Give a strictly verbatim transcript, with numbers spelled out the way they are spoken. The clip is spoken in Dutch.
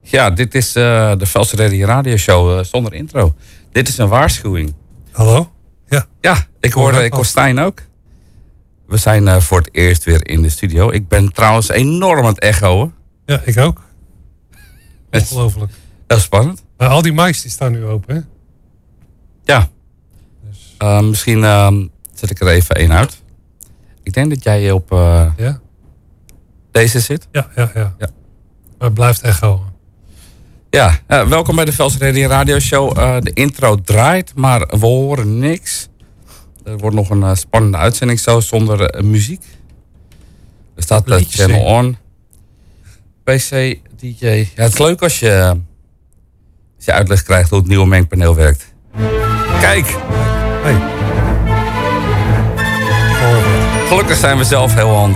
Ja, dit is uh, de Velse Ready Radio Show uh, zonder intro. Dit is een waarschuwing. Hallo? Ja. Ja, ik hoor, ik hoor Stijn ook. We zijn uh, voor het eerst weer in de studio. Ik ben trouwens enorm aan het echoen. Ja, ik ook. Ongelooflijk. Heel spannend. Maar al die mics die staan nu open, hè? Ja. Dus. Uh, misschien uh, zet ik er even één uit. Ik denk dat jij op uh, ja? deze zit. Ja, ja, ja. ja. Maar het blijft echo. Ja, uh, welkom bij de Velse Ready Radio Show. Uh, de intro draait, maar we horen niks. Er wordt nog een uh, spannende uitzending zo zonder uh, muziek. Er staat de uh, channel on. P C, D J. Ja, het is leuk als je, als je uitleg krijgt hoe het nieuwe mengpaneel werkt. Kijk! Hey. Gelukkig zijn we zelf heel handig.